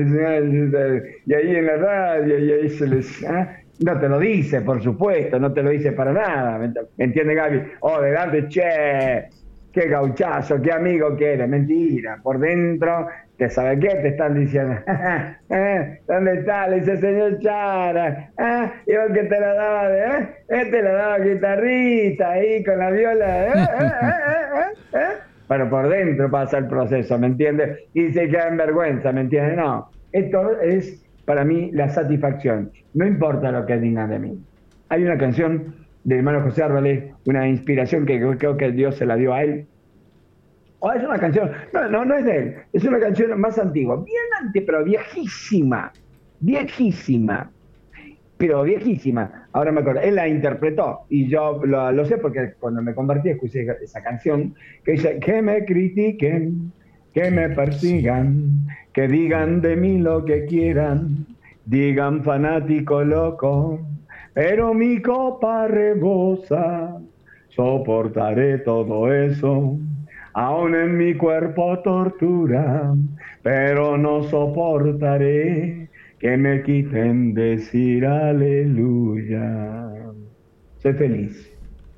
y ahí en la radio, y ahí se les... ¿ah? No te lo dice, por supuesto, no te lo dice para nada. ¿Me entiende, Gaby? Oh, delante, che, qué gauchazo, qué amigo que eres. Mentira, por dentro... ¿Te sabe qué? Te están diciendo, ¿eh? ¿Dónde está? Le dice señor Chara, ¿eh? Y vos que te la daba de, ¿eh? Este la daba guitarrita ahí con la viola, ¿eh? ¿Eh? ¿Eh? ¿Eh? ¿Eh? Pero por dentro pasa el proceso, ¿me entiendes? Y se queda en vergüenza, ¿me entiendes? No, esto es para mí la satisfacción, no importa lo que digan de mí. Hay una canción del hermano José Arbalé, una inspiración que creo que Dios se la dio a él. Oh, es una canción, no, no, no es de él, es una canción más antigua, bien antes, pero viejísima, viejísima, pero viejísima. Ahora me acuerdo, él la interpretó y yo lo, lo sé porque cuando me convertí escuché esa canción que dice: que me critiquen, que me persigan, que digan de mí lo que quieran, digan fanático loco, pero mi copa rebosa, soportaré todo eso, aún en mi cuerpo tortura, pero no soportaré que me quiten decir aleluya. Soy feliz.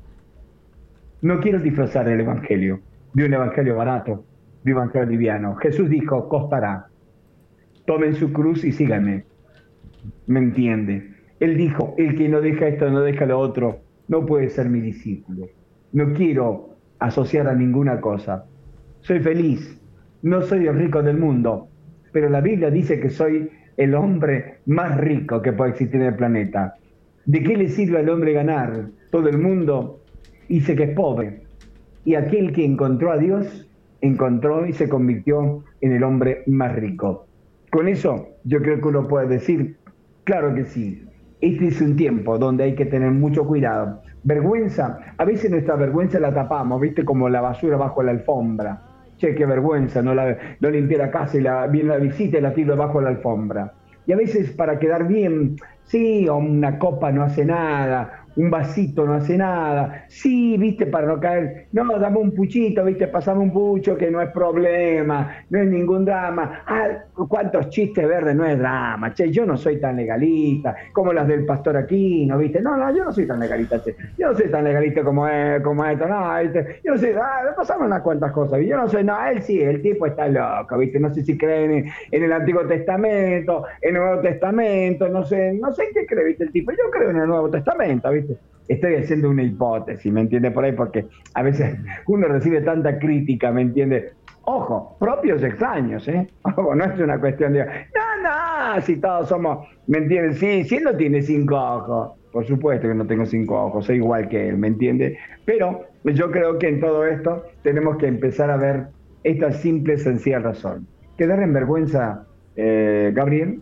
No quiero disfrazar el evangelio de un evangelio barato, de un evangelio liviano. Jesús dijo: costará. Tomen su cruz y síganme. ¿Me entiende? Él dijo: el que no deja esto, no deja lo otro, no puede ser mi discípulo. No quiero asociar a ninguna cosa. Soy feliz. No soy el rico del mundo, pero la Biblia dice que soy el hombre más rico que puede existir en el planeta. ¿De qué le sirve al hombre ganar todo el mundo y dice que es pobre? Y aquel que encontró a Dios, encontró y se convirtió en el hombre más rico. Con eso yo creo que uno puede decir: claro que sí, este es un tiempo donde hay que tener mucho cuidado. Vergüenza, a veces nuestra vergüenza la tapamos, ¿viste? Como la basura bajo la alfombra. Che, qué vergüenza, no, la, no limpié la casa y la, viene la visita y la tiro bajo la alfombra. Y a veces para quedar bien, sí, una copa no hace nada, un vasito no hace nada, sí, viste, para no caer, no, dame un puchito, viste, pasame un pucho que no es problema, no es ningún drama. Ah, cuántos chistes verdes, no es drama, che, yo no soy tan legalista, como las del Pastor Aquino, viste, no, no, yo no soy tan legalista, che, yo no soy tan legalista como, es, como esto, no, viste, yo no sé, ah, pasame unas cuantas cosas, yo no soy, no, él sí, el tipo está loco, viste, no sé si creen en, en el Antiguo Testamento, en el Nuevo Testamento, no sé, no sé en qué cree, viste, el tipo, yo creo en el Nuevo Testamento, viste. Estoy haciendo una hipótesis, ¿me entiende? Por ahí, porque a veces uno recibe tanta crítica, ¿me entiende? Ojo, propios extraños, ¿eh? Ojo, no es una cuestión de... No, no, si todos somos... ¿Me entiende? Sí, si él no tiene cinco ojos, por supuesto que no tengo cinco ojos, soy igual que él, ¿me entiende? Pero yo creo que en todo esto tenemos que empezar a ver esta simple, sencilla razón. Quedar en vergüenza, eh, Gabriel,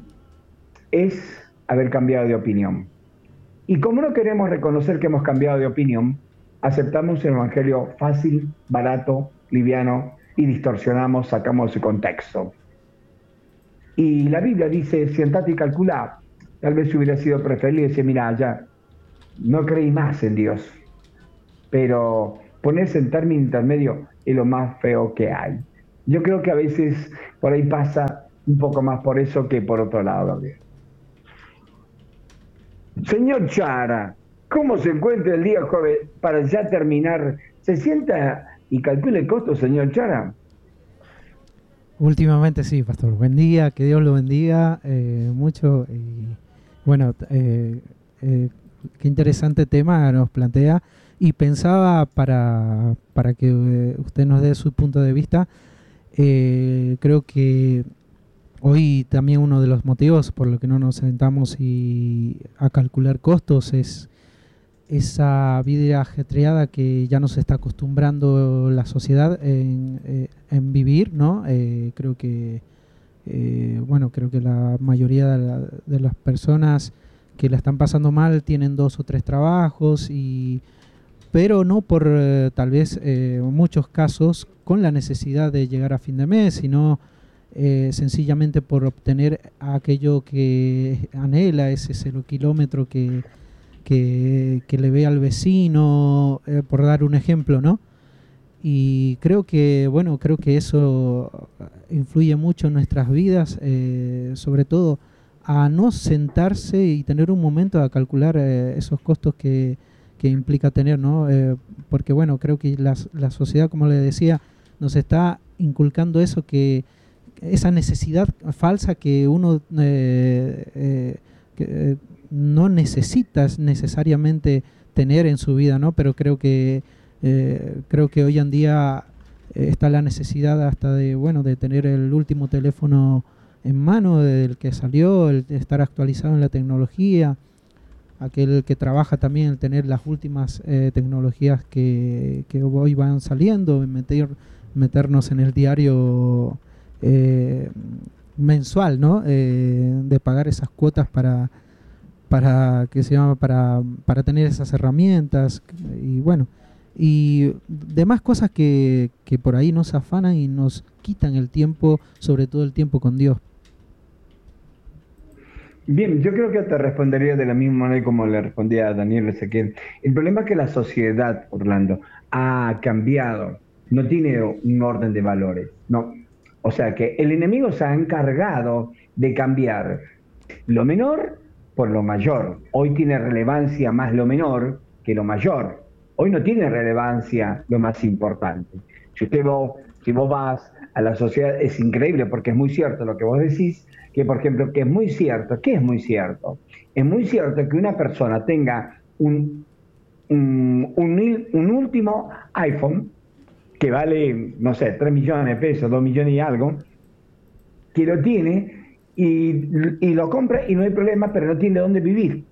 es haber cambiado de opinión. Y como no queremos reconocer que hemos cambiado de opinión, aceptamos el evangelio fácil, barato, liviano y distorsionamos, sacamos de su contexto. Y la Biblia dice: sientate y calcula. Tal vez hubiera sido preferible decir: mira, ya no creí más en Dios. Pero ponerse en término intermedio es lo más feo que hay. Yo creo que a veces por ahí pasa un poco más por eso que por otro lado, Gabriel. Señor Chara, ¿cómo se encuentra el día jueves para ya terminar? ¿Se sienta y calcula el costo, señor Chara? Últimamente sí, pastor. Buen día, que Dios lo bendiga eh, mucho. Y bueno, eh, eh, qué interesante tema nos plantea. Y pensaba, para, para que eh, usted nos dé su punto de vista, eh, creo que hoy también uno de los motivos por los que no nos sentamos y a calcular costos es esa vida ajetreada que ya nos está acostumbrando la sociedad en, eh, en vivir, ¿no? Eh, creo que eh, bueno, creo que la mayoría de, la, de las personas que la están pasando mal tienen dos o tres trabajos, y pero no por eh, tal vez eh, en muchos casos con la necesidad de llegar a fin de mes, sino Eh, sencillamente por obtener aquello que anhela, ese cero kilómetro que, que, que le ve al vecino, eh, por dar un ejemplo, ¿no? Y creo que, bueno, creo que eso influye mucho en nuestras vidas, eh, sobre todo a no sentarse y tener un momento a calcular eh, esos costos que, que implica tener, ¿no? Eh, porque, bueno, creo que la, la sociedad, como le decía, nos está inculcando eso, que esa necesidad falsa que uno eh, eh, que, eh, no necesitas necesariamente tener en su vida, ¿no? Pero creo que eh, creo que hoy en día eh, está la necesidad hasta de, bueno, de tener el último teléfono en mano del que salió, el de estar actualizado en la tecnología, aquel que trabaja también el tener las últimas eh, tecnologías que, que hoy van saliendo, meter, meternos en el diario Eh, mensual, ¿no? Eh, de pagar esas cuotas para para que se llama para para tener esas herramientas y bueno, y demás cosas que, que por ahí nos afanan y nos quitan el tiempo, sobre todo el tiempo con Dios. Bien, yo creo que te respondería de la misma manera como le respondía a Daniel Ezequiel. El problema es que la sociedad, Orlando, ha cambiado, no tiene un orden de valores, no. O sea que el enemigo se ha encargado de cambiar lo menor por lo mayor. Hoy tiene relevancia más lo menor que lo mayor. Hoy no tiene relevancia lo más importante. Si usted vos, si vos vas a la sociedad, es increíble porque es muy cierto lo que vos decís, que por ejemplo, que es muy cierto, ¿qué es muy cierto? Es muy cierto que una persona tenga un, un, un, un último iPhone que vale, no sé, tres millones de pesos, dos millones y algo, que lo tiene y, y lo compra y no hay problema, pero no tiene dónde vivir.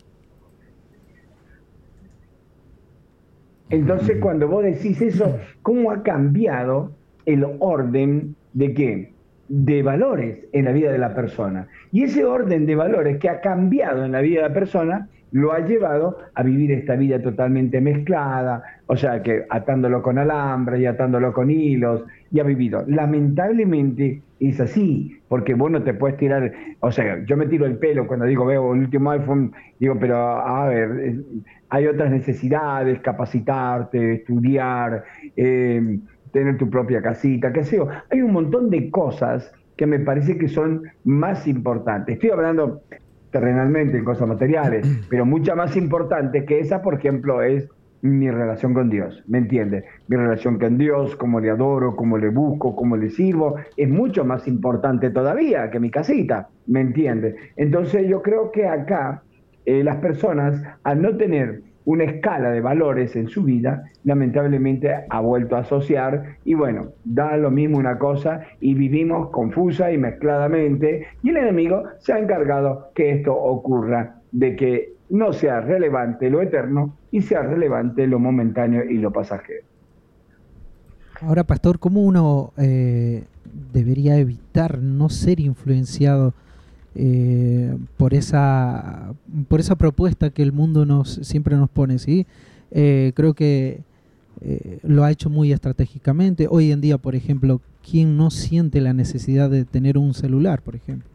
Entonces, cuando vos decís eso, ¿cómo ha cambiado el orden de qué? De valores en la vida de la persona? Y ese orden de valores que ha cambiado en la vida de la persona lo ha llevado a vivir esta vida totalmente mezclada, o sea que atándolo con alambre y atándolo con hilos, y ha vivido. Lamentablemente es así, porque vos no te puedes tirar, o sea, yo me tiro el pelo cuando digo veo el último iPhone, digo, pero a ver, hay otras necesidades, capacitarte, estudiar, eh, tener tu propia casita, qué sé yo. Hay un montón de cosas que me parece que son más importantes. Estoy hablando terrenalmente en cosas materiales, pero mucha más importante que esa, por ejemplo, es mi relación con Dios, ¿me entiendes? Mi relación con Dios, cómo le adoro, cómo le busco, cómo le sirvo, es mucho más importante todavía que mi casita, ¿me entiendes? Entonces yo creo que acá eh, las personas, al no tener una escala de valores en su vida, lamentablemente ha vuelto a asociar y bueno, da lo mismo una cosa y vivimos confusa y mezcladamente y el enemigo se ha encargado que esto ocurra, de que no sea relevante lo eterno y sea relevante lo momentáneo y lo pasajero. Ahora, pastor, ¿cómo uno eh, debería evitar no ser influenciado Eh, por esa por esa propuesta que el mundo nos siempre nos pone, ¿sí? Eh, creo que eh, lo ha hecho muy estratégicamente. Hoy en día, por ejemplo, ¿quién no siente la necesidad de tener un celular, por ejemplo?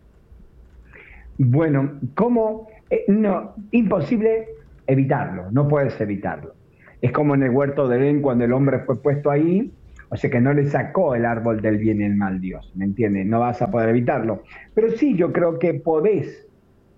Bueno, ¿cómo? Eh, no, imposible evitarlo, no puedes evitarlo. Es como en el huerto de Edén cuando el hombre fue puesto ahí, o sea que no le sacó el árbol del bien y el mal Dios, ¿me entiendes? No vas a poder evitarlo. Pero sí, yo creo que podés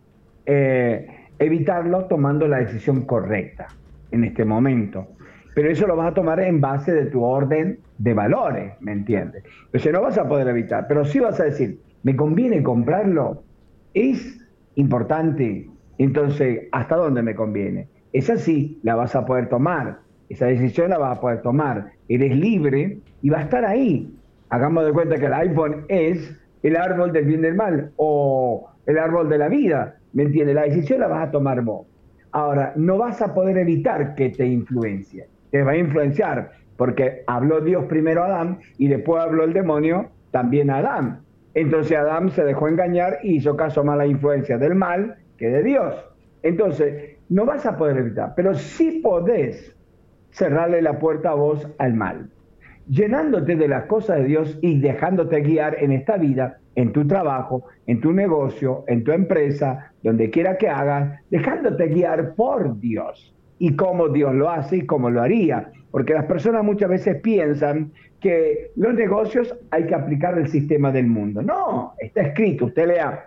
eh, evitarlo tomando la decisión correcta en este momento. Pero eso lo vas a tomar en base de tu orden de valores, ¿me entiendes? O sea, no vas a poder evitar, pero sí vas a decir, ¿me conviene comprarlo? ¿Es importante? Entonces, ¿hasta dónde me conviene? Esa sí la vas a poder tomar. Esa decisión la vas a poder tomar. Eres libre y va a estar ahí. Hagamos de cuenta que el iPhone es el árbol del bien y del mal o el árbol de la vida. ¿Me entiendes? La decisión la vas a tomar vos. Ahora, no vas a poder evitar que te influencie. Te va a influenciar porque habló Dios primero a Adán y después habló el demonio también a Adán. Entonces Adán se dejó engañar y hizo caso más a la influencia del mal que de Dios. Entonces, no vas a poder evitar, pero sí podés cerrarle la puerta a vos al mal, llenándote de las cosas de Dios y dejándote guiar en esta vida, en tu trabajo, en tu negocio, en tu empresa, donde quiera que hagas, dejándote guiar por Dios y cómo Dios lo hace y cómo lo haría, porque las personas muchas veces piensan que los negocios hay que aplicar el sistema del mundo. No, está escrito, usted lea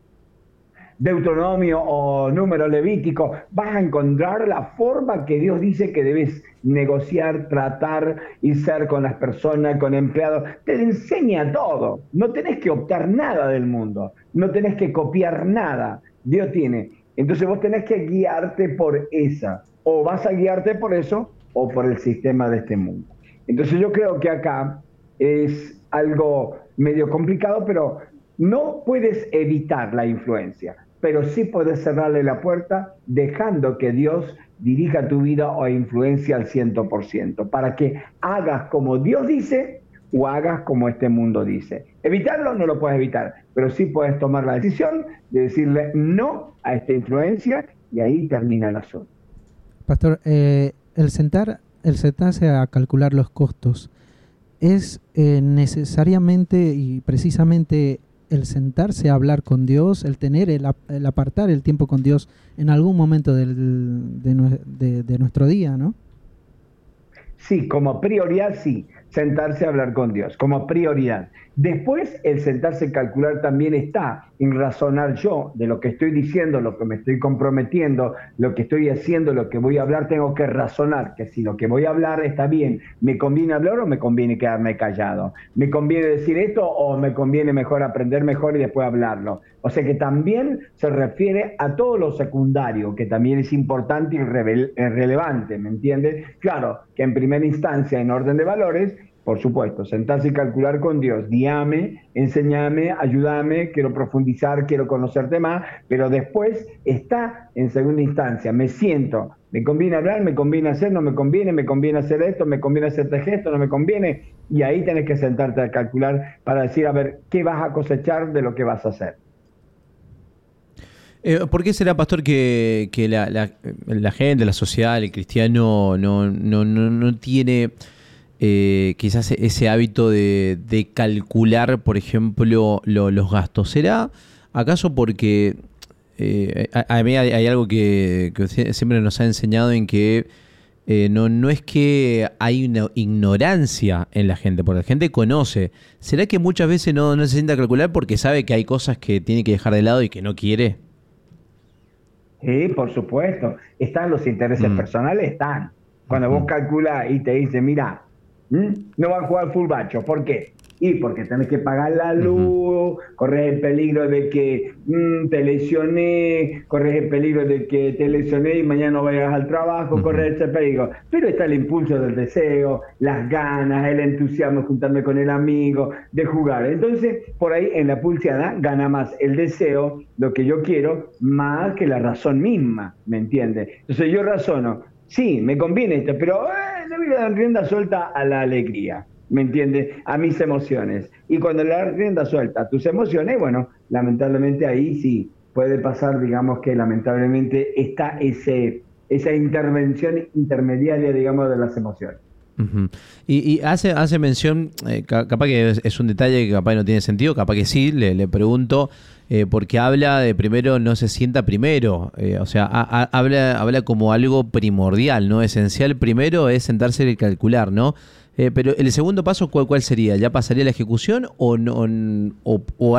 Deuteronomio o Número Levítico, vas a encontrar la forma que Dios dice que debes negociar, tratar y ser con las personas, con empleados. Te enseña todo. No tenés que optar nada del mundo. No tenés que copiar nada. Dios tiene. Entonces vos tenés que guiarte por esa. O vas a guiarte por eso o por el sistema de este mundo. Entonces yo creo que acá es algo medio complicado, pero no puedes evitar la influencia, pero sí puedes cerrarle la puerta dejando que Dios dirija tu vida o influencia al cien por ciento, para que hagas como Dios dice o hagas como este mundo dice. Evitarlo no lo puedes evitar, pero sí puedes tomar la decisión de decirle no a esta influencia y ahí termina el asunto. Pastor, eh, el sentar, el sentarse a calcular los costos, ¿es eh, necesariamente y precisamente el sentarse a hablar con Dios, el tener, el, el apartar el tiempo con Dios en algún momento del, de, de, de nuestro día, ¿no? Sí, como prioridad sí, sentarse a hablar con Dios, como prioridad. Después, el sentarse a calcular también está en razonar yo de lo que estoy diciendo, lo que me estoy comprometiendo, lo que estoy haciendo, lo que voy a hablar, tengo que razonar, que si lo que voy a hablar está bien, ¿me conviene hablar o me conviene quedarme callado? ¿Me conviene decir esto o me conviene mejor aprender mejor y después hablarlo? O sea que también se refiere a todo lo secundario, que también es importante y rele- relevante, ¿me entiendes? Claro, que en primera instancia, en orden de valores, por supuesto, sentarse y calcular con Dios, guíame, enséñame, ayúdame, quiero profundizar, quiero conocerte más, pero después está en segunda instancia, me siento, me conviene hablar, me conviene hacer, no me conviene, me conviene hacer esto, me conviene hacerte gesto, no me conviene, y ahí tenés que sentarte a calcular para decir, a ver, ¿qué vas a cosechar de lo que vas a hacer? Eh, ¿Por qué será, pastor, que, que la, la, la gente, la sociedad, el cristiano no, no, no, no tiene eh, quizás ese hábito de, de calcular, por ejemplo, lo, los gastos? ¿Será acaso porque eh, a, a mí hay, hay algo que, que siempre nos ha enseñado en que eh, no, no es que hay una ignorancia en la gente, porque la gente conoce? ¿Será que muchas veces no, no se sienta a calcular porque sabe que hay cosas que tiene que dejar de lado y que no quiere? Sí, por supuesto. Están los intereses mm. personales, están. Cuando mm. vos calculás y te dicen, mira, no van a jugar full bacho, ¿por qué? Y porque tenés que pagar la luz, uh-huh. corres el peligro de que mmm, te lesioné, corres el peligro de que te lesioné y mañana no vayas al trabajo, uh-huh. corres ese peligro. Pero está el impulso del deseo, las ganas, el entusiasmo de juntarme con el amigo, de jugar. Entonces, por ahí en la pulseada gana más el deseo, lo que yo quiero, más que la razón misma, ¿me entiendes? Entonces yo razono, sí, me conviene esto, pero eh, le voy a dar rienda suelta a la alegría. ¿Me entiendes? A mis emociones. Y cuando le das rienda suelta a tus emociones, bueno, lamentablemente ahí sí puede pasar, digamos que lamentablemente está ese, esa intervención intermediaria, digamos, de las emociones. Uh-huh. Y, y hace, hace mención, eh, capaz que es, es un detalle que capaz no tiene sentido, capaz que sí, le, le pregunto, eh, porque habla de primero no se sienta primero, eh, o sea, a, a, habla, habla como algo primordial, ¿no? Esencial primero es sentarse y calcular, ¿no? Eh, pero el segundo paso, ¿cuál, ¿cuál sería? ¿Ya pasaría la ejecución o no, o, o